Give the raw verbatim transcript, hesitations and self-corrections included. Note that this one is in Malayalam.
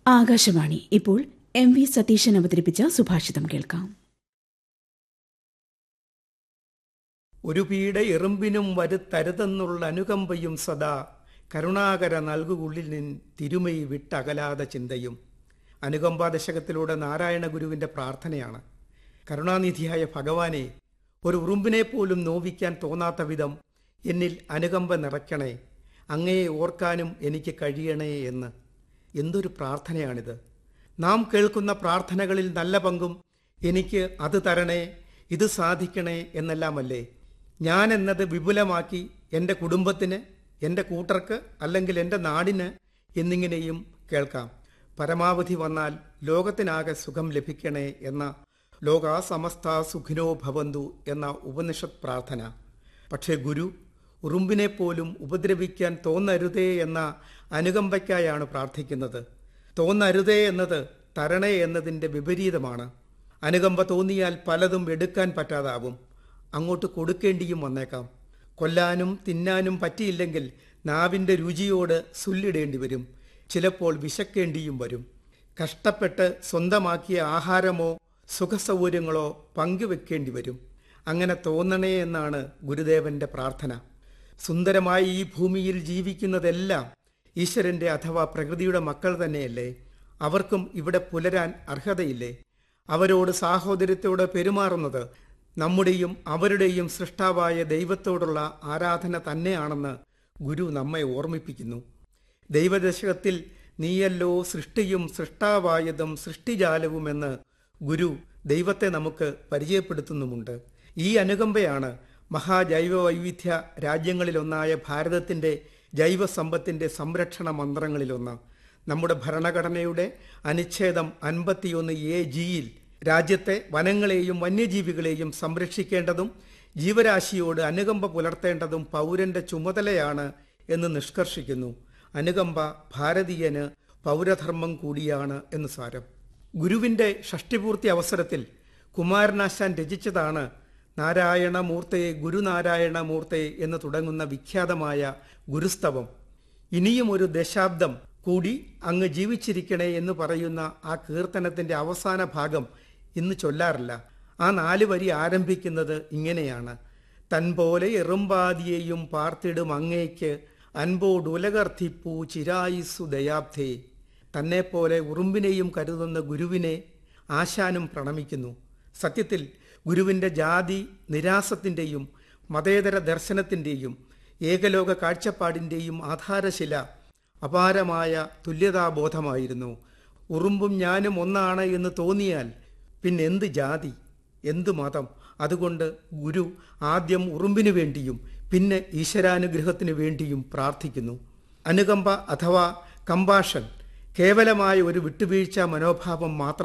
ആകാശവാണി. ഇപ്പോൾ എം വി സതീശൻ അവതരിപ്പിച്ച സുഭാഷിതം കേൾക്കാം. ഒരു പീഡ എറുമ്പിനും വരുത്തരുതെന്നുള്ള അനുകമ്പയും സദാ കരുണാകര നൽകുള്ളിൽ നിൻ തിരുമൈ വിട്ടകലാതെ ചിന്തയും. അനുകമ്പാ ദശകത്തിലൂടെ നാരായണ ഗുരുവിൻ്റെ പ്രാർത്ഥനയാണ്. കരുണാനിധിയായ ഭഗവാനെ, ഒരു ഉറുമ്പിനെ പോലും നോവിക്കാൻ തോന്നാത്ത വിധം എന്നിൽ അനുകമ്പ നിറയ്ക്കണേ, അങ്ങയെ ഓർക്കാനും എനിക്ക് കഴിയണേ എന്ന്. എന്തൊരു പ്രാർത്ഥനയാണിത്! നാം കേൾക്കുന്ന പ്രാർത്ഥനകളിൽ നല്ല പങ്കും എനിക്ക് അത് തരണേ, ഇത് സാധിക്കണേ എന്നെല്ലാമല്ലേ. ഞാൻ എന്നത് വിപുലമാക്കി എൻ്റെ കുടുംബത്തിന്, എൻ്റെ കൂട്ടർക്ക്, അല്ലെങ്കിൽ എൻ്റെ നാടിന് എന്നിങ്ങനെയും കേൾക്കാം. പരമാവധി വന്നാൽ ലോകത്തിനാകെ സുഖം ലഭിക്കണേ എന്ന ലോകാ സമസ്ത സുഖിനോ ഭവന്തു എന്ന ഉപനിഷത്ത് പ്രാർത്ഥന. പക്ഷേ ഗുരു ഉറുമ്പിനെ പോലും ഉപദ്രവിക്കാൻ തോന്നരുതേ എന്ന അനുകമ്പയ്ക്കായാണ് പ്രാർത്ഥിക്കുന്നത്. തോന്നരുതേ എന്നത് തരണേ എന്നതിൻ്റെ വിപരീതമാണ്. അനുകമ്പ തോന്നിയാൽ പലതും എടുക്കാൻ പറ്റാതാവും, അങ്ങോട്ട് കൊടുക്കേണ്ടിയും വന്നേക്കാം. കൊല്ലാനും തിന്നാനും പറ്റിയില്ലെങ്കിൽ നാവിൻ്റെ രുചിയോട് സുല്ലിടേണ്ടി വരും, ചിലപ്പോൾ വിശക്കേണ്ടിയും വരും. കഷ്ടപ്പെട്ട് സ്വന്തമാക്കിയ ആഹാരമോ സുഖസൗകര്യങ്ങളോ പങ്കുവെക്കേണ്ടി വരും. അങ്ങനെ തോന്നണേ എന്നാണ് ഗുരുദേവന്റെ പ്രാർത്ഥന. സുന്ദരമായി ഈ ഭൂമിയിൽ ജീവിക്കുന്നതെല്ലാം ഈശ്വരൻ്റെ അഥവാ പ്രകൃതിയുടെ മക്കൾ തന്നെയല്ലേ? അവർക്കും ഇവിടെ പുലരാൻ അർഹതയില്ലേ? അവരോട് സാഹോദര്യത്തോടെ പെരുമാറുന്നത് നമ്മുടെയും അവരുടെയും സൃഷ്ടാവായ ദൈവത്തോടുള്ള ആരാധന തന്നെയാണെന്ന് ഗുരു നമ്മെ ഓർമ്മിപ്പിക്കുന്നു. ദൈവദശകത്തിൽ നീയല്ലോ സൃഷ്ടിയും സൃഷ്ടാവായതും സൃഷ്ടിജാലവുമെന്ന് ഗുരു ദൈവത്തെ നമുക്ക് പരിചയപ്പെടുത്തുന്നുമുണ്ട്. ഈ അനുകമ്പയാണ് മഹാജൈവ വൈവിധ്യ രാജ്യങ്ങളിലൊന്നായ ഭാരതത്തിൻ്റെ ജൈവസമ്പത്തിൻ്റെ സംരക്ഷണ മന്ത്രങ്ങളിലൊന്ന്. നമ്മുടെ ഭരണഘടനയുടെ അനുച്ഛേദം അൻപത്തിയൊന്ന് എ ജിയിൽ രാജ്യത്തെ വനങ്ങളെയും വന്യജീവികളെയും സംരക്ഷിക്കേണ്ടതും ജീവരാശിയോട് അനുകമ്പ പുലർത്തേണ്ടതും പൗരന്റെ ചുമതലയാണ് എന്ന് നിഷ്കർഷിക്കുന്നു. അനുകമ്പ ഭാരതീയന് പൗരധർമ്മം കൂടിയാണ് എന്ന് സാരം. ഗുരുവിൻ്റെ ഷഷ്ടിപൂർത്തി അവസരത്തിൽ കുമാരനാശാൻ രചിച്ചതാണ് നാരായണമൂർത്തേ ഗുരുനാരായണമൂർത്തേ എന്ന് തുടങ്ങുന്ന വിഖ്യാതമായ ഗുരുസ്തവം. ഇനിയും ഒരു ദശാബ്ദം കൂടി അങ്ങ് ജീവിച്ചിരിക്കണേ എന്ന് പറയുന്ന ആ കീർത്തനത്തിൻ്റെ അവസാന ഭാഗം ഇന്ന് ചൊല്ലാറില്ല. ആ നാല് വരി ആരംഭിക്കുന്നത് ഇങ്ങനെയാണ്: തൻപോലെ എറുമ്പാദിയെയും പാർത്തിടും അങ്ങേക്ക് അൻപോടുലകർത്തിപ്പൂ ചിരായുസ്സു ദയാബ്ധേ. തന്നെപ്പോലെ ഉറുമ്പിനെയും കരുതുന്ന ഗുരുവിനെ ആശാനും പ്രണമിക്കുന്നു. സത്യത്തിൽ ഗുരുവിൻ്റെ ജാതി നിരാസത്തിൻ്റെയും മതേതര ദർശനത്തിൻ്റെയും ഏകലോക കാഴ്ചപ്പാടിൻ്റെയും ആധാരശില അപാരമായ തുല്യതാബോധമായിരുന്നു. ഉറുമ്പും ഞാനും ഒന്നാണ് എന്ന് തോന്നിയാൽ പിന്നെ എന്ത് ജാതി, എന്ത് മതം? അതുകൊണ്ട് ഗുരു ആദ്യം ഉറുമ്പിനു വേണ്ടിയും പിന്നെ ഈശ്വരാനുഗ്രഹത്തിനു വേണ്ടിയും പ്രാർത്ഥിക്കുന്നു. അനുകമ്പ അഥവാ കമ്പാഷൻ കേവലമായ ഒരു വിട്ടുവീഴ്ച മനോഭാവം മാത്രം